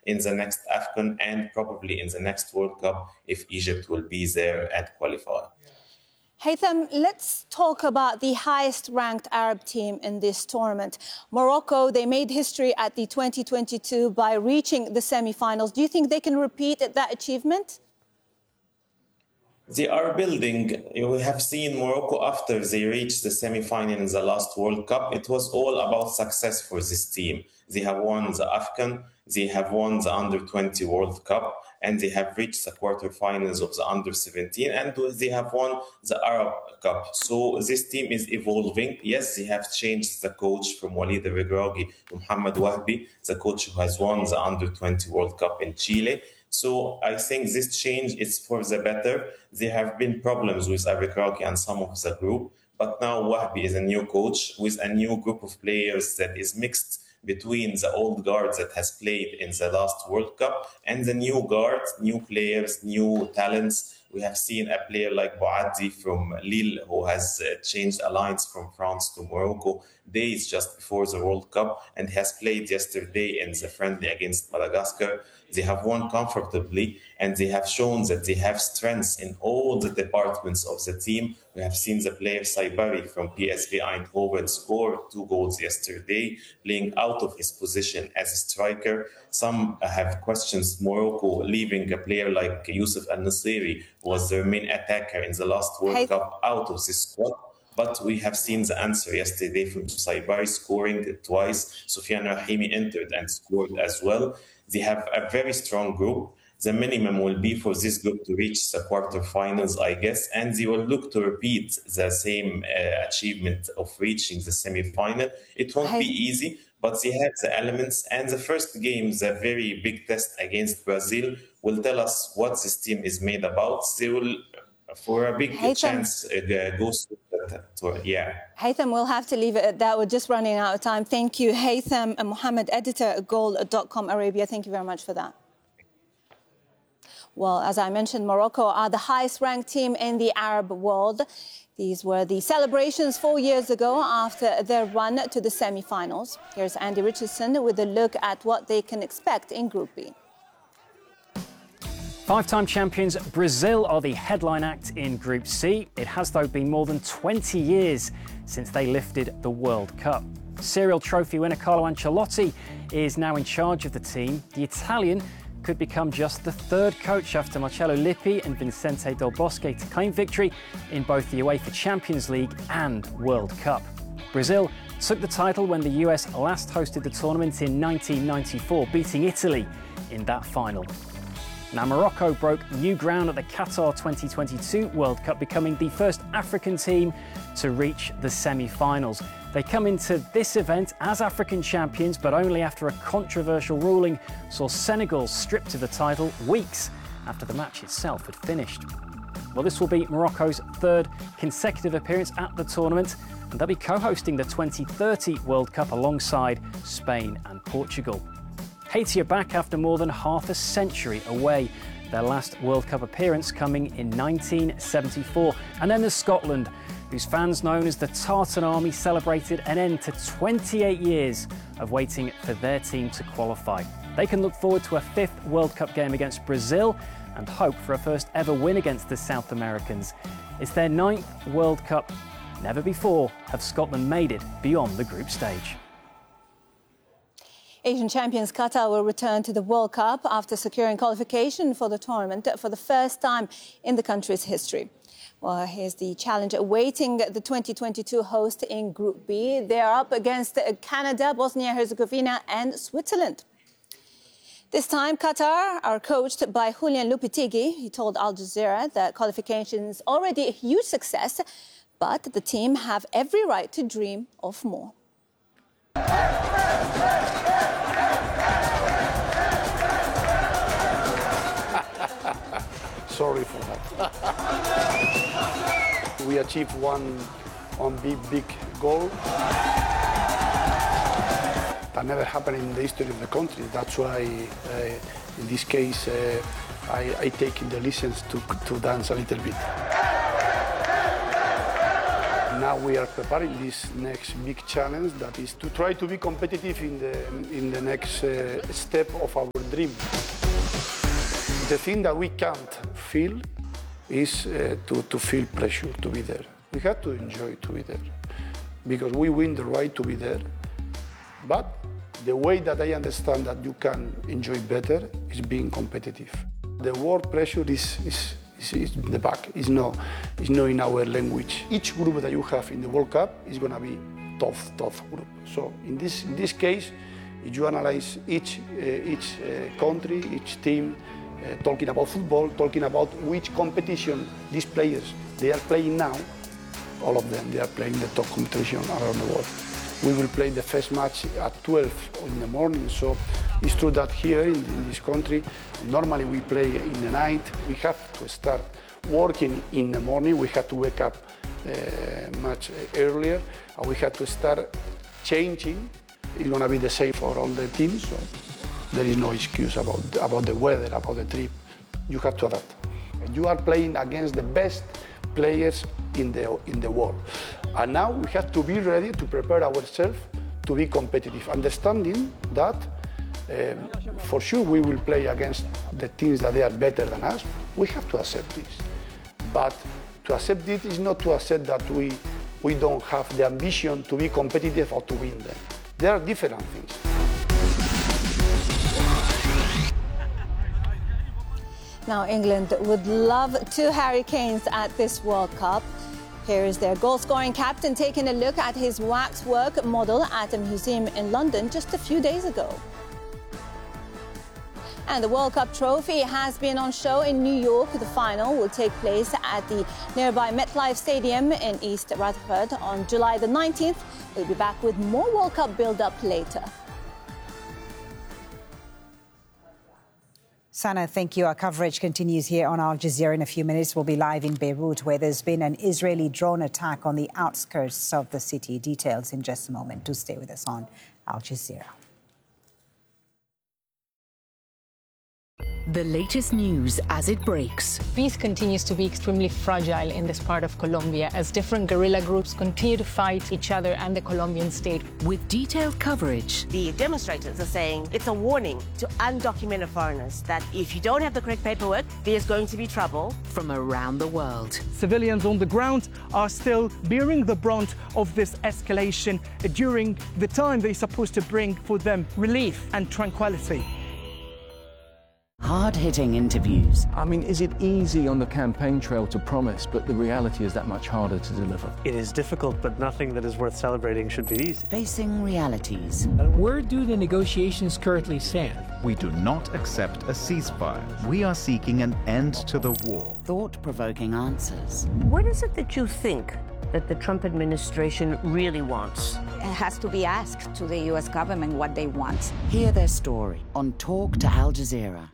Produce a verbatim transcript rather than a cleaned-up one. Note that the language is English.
in the next AFCON and probably in the next World Cup if Egypt will be there and qualify. Haytham, let's talk about the highest-ranked Arab team in this tournament. Morocco, they made history at the twenty twenty-two by reaching the semi-finals. Do you think they can repeat that achievement? They are building. We have seen Morocco after they reached the semi-final in the last World Cup. It was all about success for this team. They have won the AFCON, they have won the under twenty World Cup, and they have reached the quarterfinals of the under seventeen, and they have won the Arab Cup. So this team is evolving. Yes, they have changed the coach from Walid al-Regragui to Mohamed Wahbi, the coach who has won the under twenty World Cup in Chile. So I think this change is for the better. There have been problems with al-Regragui and some of the group, but now Wahbi is a new coach with a new group of players that is mixed between the old guards that has played in the last World Cup and the new guards, new players, new talents. We have seen a player like Bouaddi from Lille who has uh, changed alliance from France to Morocco days just before the World Cup and has played yesterday in the friendly against Madagascar. They have won comfortably and they have shown that they have strengths in all the departments of the team. We have seen the player Saibari from P S V Eindhoven score two goals yesterday, playing out of his position as a striker. Some have questioned Morocco leaving a player like Youssef Al-Nasiri, who was their main attacker in the last World hey. Cup, out of this squad. But we have seen the answer yesterday from Saibari scoring twice. Soufiane Rahimi entered and scored as well. They have a very strong group. The minimum will be for this group to reach the quarterfinals, I guess, and they will look to repeat the same uh, achievement of reaching the semi-final. It won't be easy, but they have the elements. And the first game, the very big test against Brazil, will tell us what this team is made about. They will, for a big Haytham. chance, uh, go through that tour. Yeah. Haytham, we'll have to leave it at that. We're just running out of time. Thank you, Haytham Mohammed, editor at goal dot com Arabia. Thank you very much for that. Well, as I mentioned, Morocco are the highest-ranked team in the Arab world. These were the celebrations four years ago after their run to the semi-finals. Here's Andy Richardson with a look at what they can expect in Group B. Five-time champions Brazil are the headline act in Group C. It has, though, been more than twenty years since they lifted the World Cup. Serial trophy winner Carlo Ancelotti is now in charge of the team. The Italian could become just the third coach after Marcello Lippi and Vincente Del Bosque to claim victory in both the UEFA Champions League and World Cup. Brazil took the title when the U S last hosted the tournament in nineteen ninety-four, beating Italy in that final. Now, Morocco broke new ground at the Qatar twenty twenty-two World Cup, becoming the first African team to reach the semi-finals. They come into this event as African champions, but only after a controversial ruling saw Senegal stripped of the title weeks after the match itself had finished. Well, this will be Morocco's third consecutive appearance at the tournament, and they'll be co-hosting the twenty thirty World Cup alongside Spain and Portugal. Haiti are back after more than half a century away, their last World Cup appearance coming in nineteen seventy-four. And then there's Scotland, whose fans known as the Tartan Army celebrated an end to twenty-eight years of waiting for their team to qualify. They can look forward to a fifth World Cup game against Brazil and hope for a first ever win against the South Americans. It's their ninth World Cup. Never before have Scotland made it beyond the group stage. Asian champions Qatar will return to the World Cup after securing qualification for the tournament for the first time in the country's history. Well, here's the challenge awaiting the twenty twenty-two host in Group B. They are up against Canada, Bosnia-Herzegovina and Switzerland. This time, Qatar are coached by Julian Lopetegui. He told Al Jazeera that qualification is already a huge success, but the team have every right to dream of more. Sorry for that. We achieved one, one big, big goal. That never happened in the history of the country. That's why, uh, in this case, uh, I, I take in the license to, to dance a little bit. now we are preparing this next big challenge, that is to try to be competitive in the, in the next uh, step of our dream. The thing that we can't feel is uh, to, to feel pressure to be there. We have to enjoy to be there, because we win the right to be there. But the way that I understand that you can enjoy better is being competitive. The word pressure is, is, is, is in the back, it's not, it's not in our language. Each group that you have in the World Cup is going to be tough, tough group. So in this, in this case, if you analyze each, uh, each uh, country, each team, uh, talking about football, talking about which competition these players, they are playing now, all of them, they are playing the top competition around the world. We will play the first match at twelve in the morning, so it's true that here in, in this country, normally we play in the night. We have to start working in the morning. We have to wake up uh, much earlier, and we have to start changing. It's going to be the same for all the teams, so there is no excuse about, about the weather, about the trip. You have to adapt. You are playing against the best players in the, in the world. And now we have to be ready to prepare ourselves to be competitive, understanding that um, for sure we will play against the teams that they are better than us. We have to accept this. But to accept it is not to accept that we, we don't have the ambition to be competitive or to win them. There are different things. Now, England would love two Harry Kanes at this World Cup. Here is their goal-scoring captain taking a look at his waxwork model at a museum in London just a few days ago. And the World Cup trophy has been on show in New York. The final will take place at the nearby MetLife Stadium in East Rutherford on July the nineteenth. We'll be back with more World Cup build-up later. Sana, thank you. Our coverage continues here on Al Jazeera. In a few minutes, we'll be live in Beirut, where there's been an Israeli drone attack on the outskirts of the city. Details in just a moment. Do stay with us on Al Jazeera. The latest news as it breaks. Peace continues to be extremely fragile in this part of Colombia as different guerrilla groups continue to fight each other and the Colombian state. With detailed coverage. The demonstrators are saying it's a warning to undocumented foreigners that if you don't have the correct paperwork, there's going to be trouble. From around the world. Civilians on the ground are still bearing the brunt of this escalation during the time they're supposed to bring for them relief and tranquility. Hard-hitting interviews. I mean, is it easy on the campaign trail to promise, but the reality is that much harder to deliver? It is difficult, but nothing that is worth celebrating should be easy. Facing realities. Where do the negotiations currently stand? We do not accept a ceasefire. We are seeking an end to the war. Thought-provoking answers. What is it that you think that the Trump administration really wants? It has to be asked to the U S government what they want. Hear their story on Talk to Al Jazeera.